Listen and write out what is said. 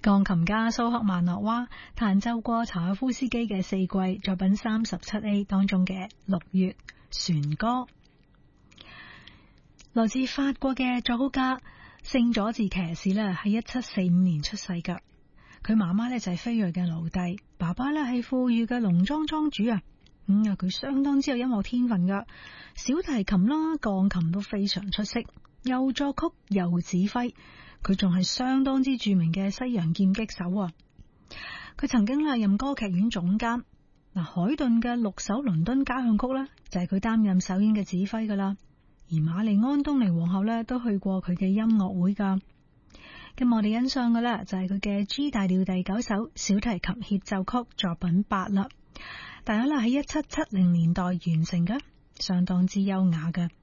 鋼琴家蘇克曼諾娃彈奏過柴可夫斯基嘅四季作品37A 當中嘅6月旋歌。來自法國嘅作曲家聖佐治騎士咧，喺1745年出世噶。佢媽媽咧就係非裔嘅奴隸，爸爸咧係富裕嘅農莊莊主啊。佢相當之有音樂天分噶，小提琴啦、鋼琴都非常出色，又作曲又指揮。佢仲係相當之著名嘅西洋劍擊手啊！佢曾經擔任歌劇院總監。海頓嘅6首倫敦交響曲呢，就係佢擔任首演嘅指揮噶啦。而瑪麗安東尼皇后呢，都去過佢嘅音樂會噶。咁我哋欣賞嘅呢，就係佢嘅 G 大調第9首小提琴協奏曲作品8啦。大約喺1770年代完成嘅，相當之優雅嘅。